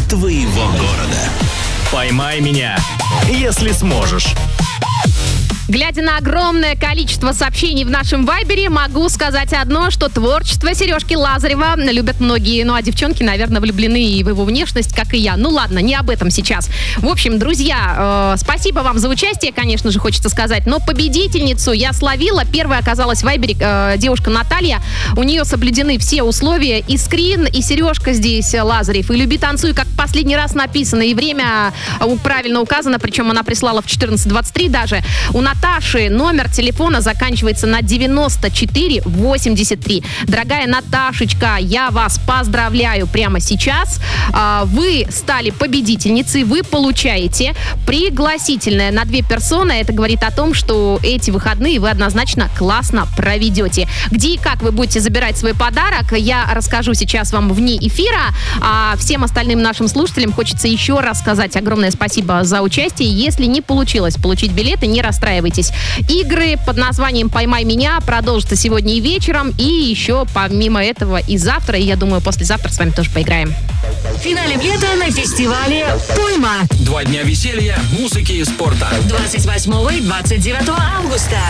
твоего города. Поймай меня, если сможешь. Глядя на огромное количество сообщений в нашем вайбере, могу сказать одно, что творчество Сережки Лазарева любят многие. Ну, а девчонки, наверное, влюблены и в его внешность, как и я. Ну, ладно, не об этом сейчас. В общем, друзья, спасибо вам за участие, конечно же, хочется сказать. Но победительницу я словила. Первая оказалась в вайбере девушка Наталья. У нее соблюдены все условия. И скрин, и Сережка здесь, Лазарев. И «Люби, танцуй», как в последний раз написано. И время правильно указано, причем она прислала в 14:23 даже. У Наташи номер телефона заканчивается на 9483. Дорогая Наташечка, я вас поздравляю прямо сейчас. Вы стали победительницей, вы получаете пригласительное на 2 персоны. Это говорит о том, что эти выходные вы однозначно классно проведете. Где и как вы будете забирать свой подарок, я расскажу сейчас вам вне эфира. А всем остальным нашим слушателям хочется еще раз сказать огромное спасибо за участие. Если не получилось получить билеты, не расстраивайтесь. Игры под названием «Поймай меня» продолжатся сегодня и вечером, и еще помимо этого и завтра, и я думаю, послезавтра с вами тоже поиграем. Финалем лета на фестивале «Пойма». 2 дня веселья, музыки и спорта. 28 и 29 августа.